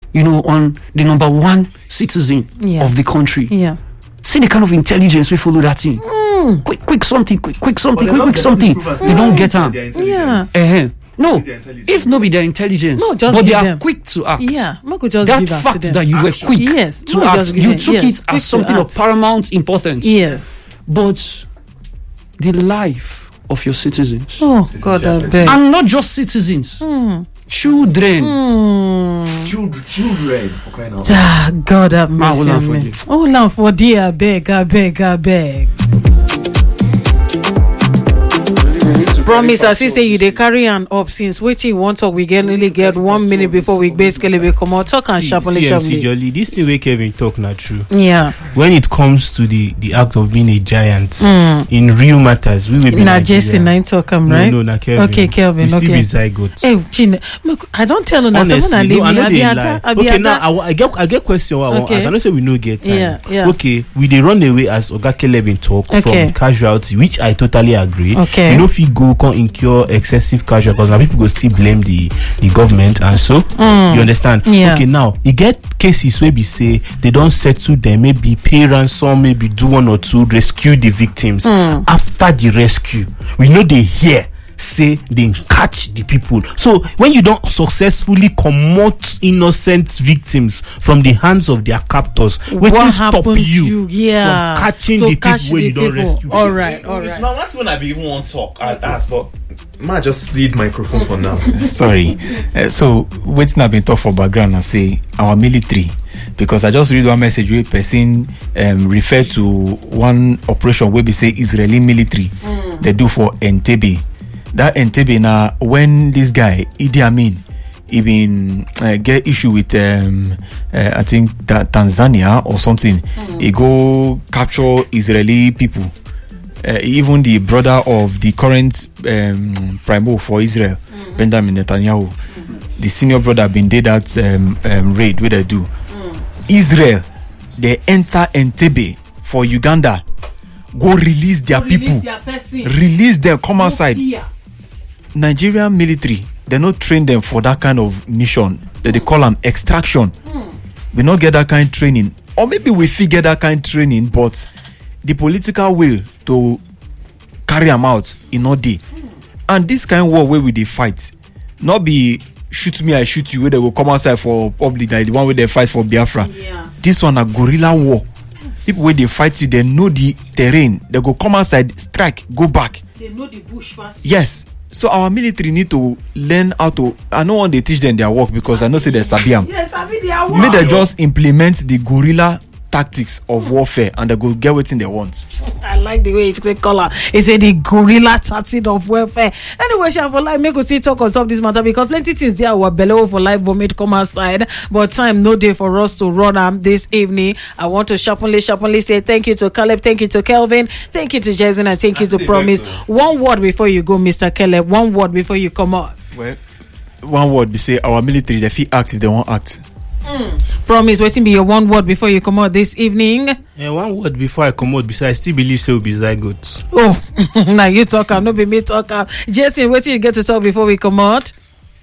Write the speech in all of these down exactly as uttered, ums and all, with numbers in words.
you know, on the number one citizen yeah. of the country. Yeah. See the kind of intelligence we follow that thing. Mm. Quick, quick something, quick, quick something, quick, quick something. They don't get them. Yeah. Uh-huh. No, if not be their intelligence, no, just but they are them. quick to act. Yeah, could just that give fact to that you were quick yes. to act, you took yes. it quick as something of paramount importance. Yes, but the life of your citizens. Oh God, I beg. And not just citizens, mm. children. Mm. Children, children. For crying out. Ah, God have mercy on me. Oh, Lamb for dear, I beg, I beg, I beg. Promise, as you say, you they carry on up since waiting you want talk. We can only get one minute before we basically we come out talk and sharply sharply. Jolly, this thing where Kevin talk not true. Yeah. When it comes to the the act of being a giant mm. in real matters, we will be. Na Jason nine talk am right. No, no, na Kelvin. Okay, Kelvin. We okay. Still be zygote. Hey, Chin, I don't tell you. Honestly, I no, I know they lie. Okay, now I, I get I get question. What okay. I want. I don't say we no get time. Yeah, yeah. Okay, we they run away as Oga Kelvin talk okay. from casualty, which I totally agree. Okay. You know, if you go can incur excessive casualty, because now people go still blame the the government and so mm. you understand. Yeah. Okay, now you get cases where we say they don't settle them, maybe pay ransom, maybe do one or two, rescue the victims. Mm. After the rescue, we know they hear say they catch the people. So when you don't successfully comot innocent victims from the hands of their captors, what will stop you, you yeah. from catching to the catch people when you don't rescue? All right, all right. It's not what's when I be even want to talk. I ask, but might just cede microphone for now. Sorry. Uh, so waiting I've been talk for background and say our military, because I just read one message where person um, refer to one operation where we say Israeli military mm. they do for Entebbe. That Entebbe now when this guy Idi Amin he been uh, get issue with um, uh, I think that Tanzania or something. Mm. He go capture Israeli people. Uh, even the brother of the current um, primo for Israel, mm-hmm. Benjamin Netanyahu, mm-hmm. the senior brother been did that um, um, raid where they do. Mm. Israel, they enter Entebbe for Uganda, go release their go people, release, their release them, come no outside. Fear. Nigerian military, they not train them for that kind of mission. That they call them extraction. Mm. We not get that kind of training, or maybe we figure that kind of training, but the political will to carry them out in all day. Mm. And this kind of war where we they fight, not be shoot me, I shoot you, where they will come outside for public, like the one where they fight for Biafra. Yeah. This one a guerrilla war. People where they fight you, they know the terrain. They go come outside, strike, go back. They know the bush first. Yes. So our military need to learn how to. I know when they teach them their work because I know say they sabi am. Yes, I mean their work. May they just implement the guerrilla tactics of warfare and they go get what they want. I like the way it's a color. It's a the guerrilla tactic of warfare. Anyway, Sha, for life, make us see talk on top this matter because plenty things there were below for life vomit come outside, but time no day for us to run am this evening. I want to sharply, sharply say thank you to Caleb, thank you to Kelvin, thank you to Jason, and thank That's you to Promise. One word before you go, Mister Caleb. One word before you come out. Well, one word. They say our military they feel act if they won't act. Mm. Promise, waiting be your one word before you come out this evening. Yeah, one word before I come out, because I still believe so will be zygote. Oh, now you talk, no be me talk. Jason, wait till you get to talk before we come out.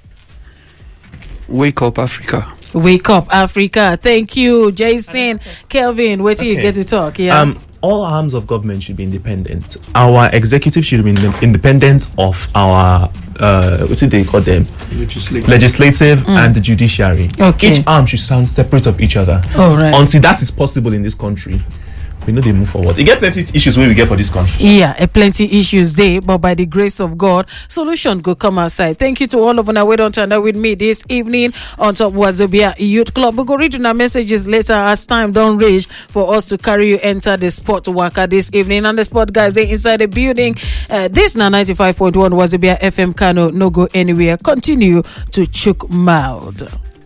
Wake up, Africa. Wake up, Africa. Thank you, Jason. Kelvin, wait till okay. you get to talk. Yeah. Um, all arms of government should be independent. Our executive should be independent of our uh, what do they call them? Legislative, Legislative mm. and the judiciary. Okay. Each arm should sound separate of each other. All right. Until that is possible in this country, we know they move forward. You get plenty issues where we get for this country. Yeah, a plenty issues there, but by the grace of God, solution go come outside. Thank you to all of you who don't turn with me this evening on top Wazobia Youth Club. We go read our messages later as time don't reach for us to carry you enter the sport worker this evening. And the sport guys they inside the building. Uh, this now ninety-five point one Wazobia F M Kano. No go anywhere. Continue to chook mouth.